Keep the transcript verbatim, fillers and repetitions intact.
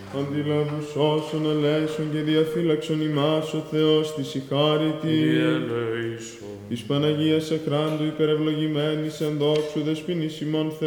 Αντιλαβούς όσων ελέησον και διαφύλαξον ημάς ο Θεός της η χάρητη. Κύριε ελέησον. Της Παναγίας Αχράντου υπερευλογημένης εν δόξου δεσποινής ημών Θεού.